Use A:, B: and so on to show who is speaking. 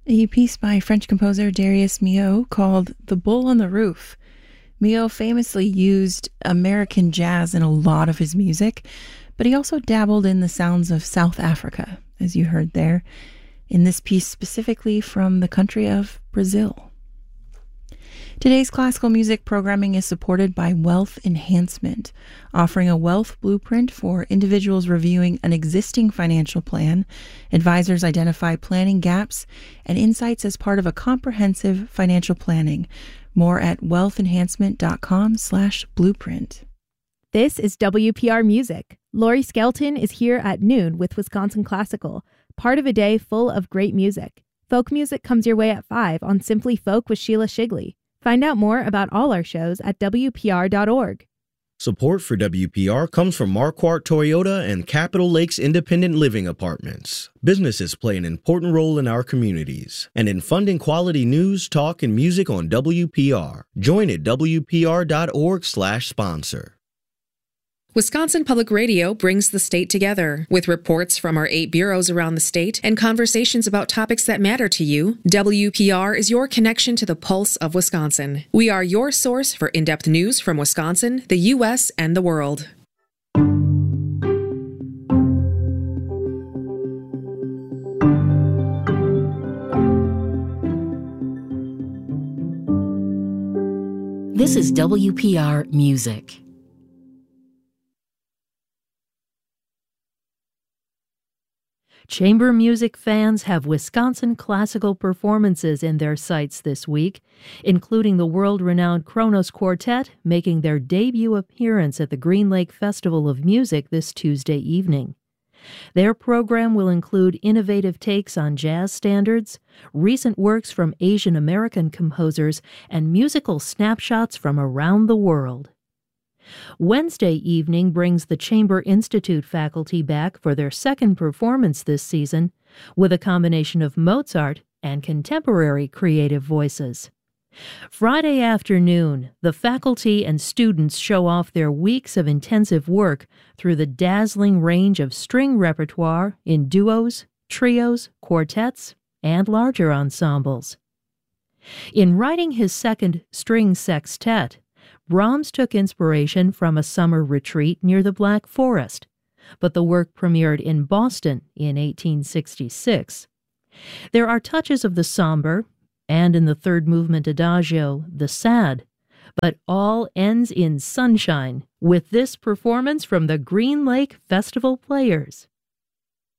A: A piece by French composer Darius Milhaud called The Bull on the Roof. Milhaud famously used American jazz in a lot of his music, but he also dabbled in the sounds of South Africa, as you heard there, in this piece specifically from the country of Brazil. Today's classical music programming is supported by Wealth Enhancement, offering a wealth blueprint for individuals reviewing an existing financial plan. Advisors identify planning gaps and insights as part of a comprehensive financial planning. More at wealthenhancement.com/blueprint.
B: This is WPR Music. Lori Skelton is here at noon with Wisconsin Classical, part of a day full of great music. Folk music comes your way at 5 on Simply Folk with Sheila Shigley. Find out more about all our shows at WPR.org.
C: Support for WPR comes from Marquardt Toyota and Capitol Lakes Independent Living Apartments. Businesses play an important role in our communities and in funding quality news, talk, and music on WPR. Join at WPR.org/sponsor.
D: Wisconsin Public Radio brings the state together. With reports from our 8 bureaus around the state and conversations about topics that matter to you, WPR is your connection to the pulse of Wisconsin. We are your source for in-depth news from Wisconsin, the U.S., and the world.
E: This is WPR Music.
F: Chamber music fans have Wisconsin classical performances in their sights this week, including the world-renowned Kronos Quartet making their debut appearance at the Green Lake Festival of Music this Tuesday evening. Their program will include innovative takes on jazz standards, recent works from Asian American composers, and musical snapshots from around the world. Wednesday evening brings the Chamber Institute faculty back for their second performance this season with a combination of Mozart and contemporary creative voices. Friday afternoon, the faculty and students show off their weeks of intensive work through the dazzling range of string repertoire in duos, trios, quartets, and larger ensembles. In writing his second string sextet, Brahms took inspiration from a summer retreat near the Black Forest, but the work premiered in Boston in 1866. There are touches of the somber, and in the third movement adagio, the sad, but all ends in sunshine with this performance from the Green Lake Festival Players.